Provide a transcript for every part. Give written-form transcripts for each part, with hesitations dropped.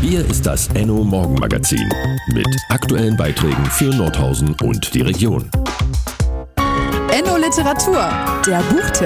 Hier ist das Enno Morgenmagazin mit aktuellen Beiträgen für Nordhausen und die Region. Enno Literatur, der Buchtipp.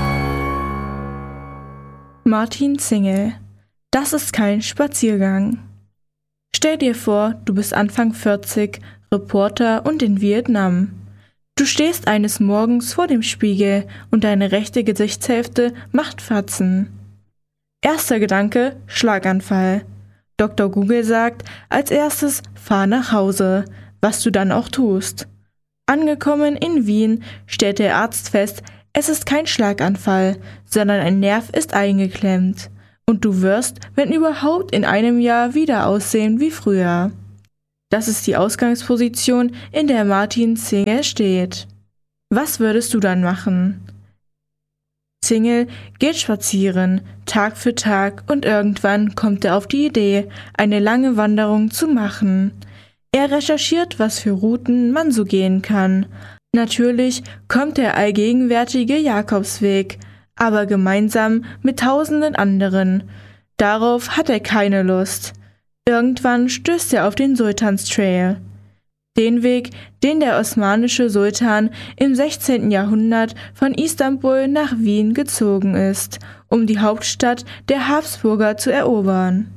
Martin Zingel. Das ist kein Spaziergang. Stell dir vor, du bist Anfang 40, Reporter und in Vietnam. Du stehst eines Morgens vor dem Spiegel und deine rechte Gesichtshälfte macht Fatzen. Erster Gedanke, Schlaganfall. Dr. Google sagt als erstes, fahr nach Hause, was du dann auch tust. Angekommen in Wien stellt der Arzt fest, es ist kein Schlaganfall, sondern ein Nerv ist eingeklemmt. Und du wirst, wenn überhaupt, in einem Jahr wieder aussehen wie früher. Das ist die Ausgangsposition, in der Martin Zingel steht. Was würdest du dann machen? Zingel geht spazieren, Tag für Tag, und irgendwann kommt er auf die Idee, eine lange Wanderung zu machen. Er recherchiert, was für Routen man so gehen kann. Natürlich kommt der allgegenwärtige Jakobsweg, aber gemeinsam mit tausenden anderen. Darauf hat er keine Lust. Irgendwann stößt er auf den Sultanstrail. Den Weg, den der osmanische Sultan im 16. Jahrhundert von Istanbul nach Wien gezogen ist, um die Hauptstadt der Habsburger zu erobern.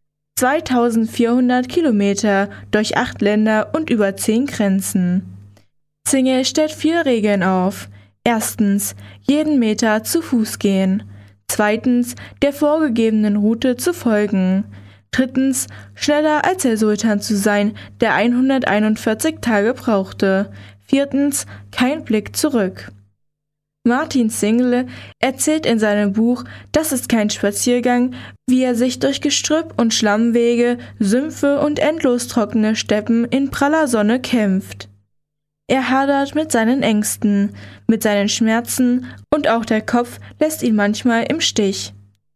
2400 Kilometer durch 8 Länder und über 10 Grenzen. Zingel stellt 4 Regeln auf. Erstens, jeden Meter zu Fuß gehen. Zweitens, der vorgegebenen Route zu folgen. Drittens, schneller als der Sultan zu sein, der 141 Tage brauchte. Viertens, kein Blick zurück. Martin Zingel erzählt in seinem Buch Das ist kein Spaziergang, wie er sich durch Gestrüpp und Schlammwege, Sümpfe und endlos trockene Steppen in praller Sonne kämpft. Er hadert mit seinen Ängsten, mit seinen Schmerzen, und auch der Kopf lässt ihn manchmal im Stich.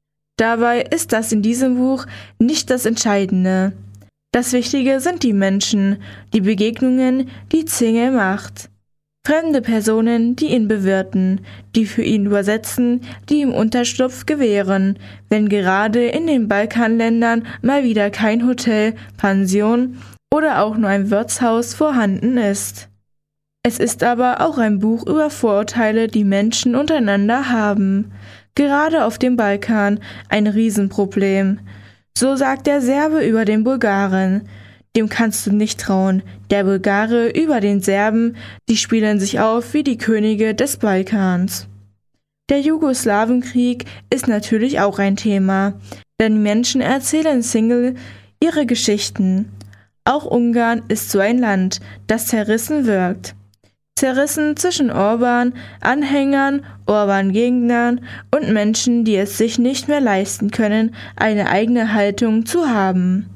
Dabei ist das in diesem Buch nicht das Entscheidende. Das Wichtige sind die Menschen, die Begegnungen, die Zingel macht. Fremde Personen, die ihn bewirten, die für ihn übersetzen, die ihm Unterschlupf gewähren, wenn gerade in den Balkanländern mal wieder kein Hotel, Pension oder auch nur ein Wirtshaus vorhanden ist. Es ist aber auch ein Buch über Vorurteile, die Menschen untereinander haben. Gerade auf dem Balkan ein Riesenproblem. So sagt der Serbe über den Bulgaren. Dem kannst du nicht trauen. Der Bulgare über den Serben, die spielen sich auf wie die Könige des Balkans. Der Jugoslawenkrieg ist natürlich auch ein Thema, denn die Menschen erzählen Zingel ihre Geschichten. Auch Ungarn ist so ein Land, das zerrissen wirkt. Zerrissen zwischen Orban-Anhängern, Orban-Gegnern und Menschen, die es sich nicht mehr leisten können, eine eigene Haltung zu haben.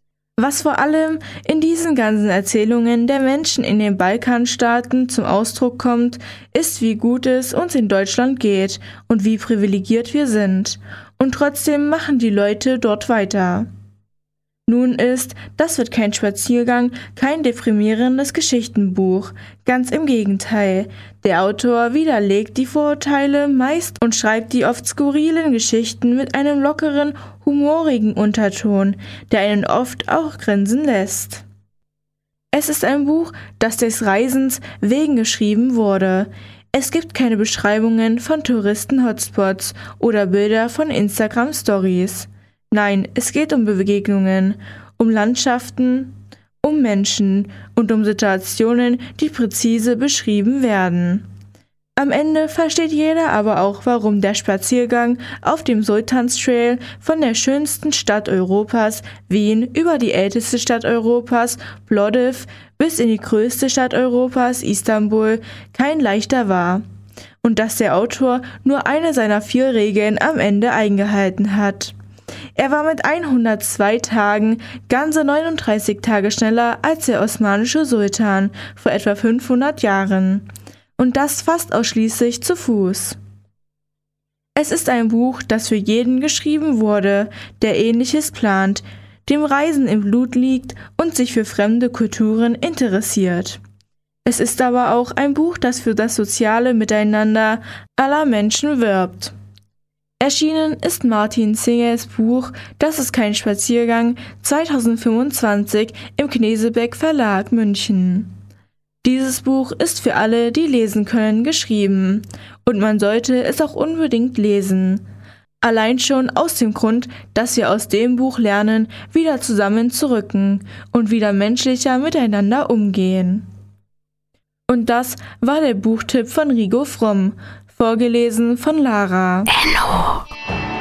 Was vor allem in diesen ganzen Erzählungen der Menschen in den Balkanstaaten zum Ausdruck kommt, ist, wie gut es uns in Deutschland geht und wie privilegiert wir sind. Und trotzdem machen die Leute dort weiter. Nun ist Das wird kein Spaziergang kein deprimierendes Geschichtenbuch, ganz im Gegenteil. Der Autor widerlegt die Vorurteile meist und schreibt die oft skurrilen Geschichten mit einem lockeren, humorigen Unterton, der einen oft auch grinsen lässt. Es ist ein Buch, das des Reisens wegen geschrieben wurde. Es gibt keine Beschreibungen von Touristen-Hotspots oder Bilder von Instagram-Stories. Nein, es geht um Begegnungen, um Landschaften, um Menschen und um Situationen, die präzise beschrieben werden. Am Ende versteht jeder aber auch, warum der Spaziergang auf dem Sultanstrail von der schönsten Stadt Europas, Wien, über die älteste Stadt Europas, Plovdiv, bis in die größte Stadt Europas, Istanbul, kein leichter war. Und dass der Autor nur eine seiner 4 Regeln am Ende eingehalten hat. Er war mit 102 Tagen ganze 39 Tage schneller als der osmanische Sultan vor etwa 500 Jahren. Und das fast ausschließlich zu Fuß. Es ist ein Buch, das für jeden geschrieben wurde, der Ähnliches plant, dem Reisen im Blut liegt und sich für fremde Kulturen interessiert. Es ist aber auch ein Buch, das für das soziale Miteinander aller Menschen wirbt. Erschienen ist Martin Zinges Buch Das ist kein Spaziergang 2025 im Knesebeck Verlag München. Dieses Buch ist für alle, die lesen können, geschrieben und man sollte es auch unbedingt lesen. Allein schon aus dem Grund, dass wir aus dem Buch lernen, wieder zusammenzurücken und wieder menschlicher miteinander umgehen. Und das war der Buchtipp von Rigo Fromm, vorgelesen von Lara. Enno.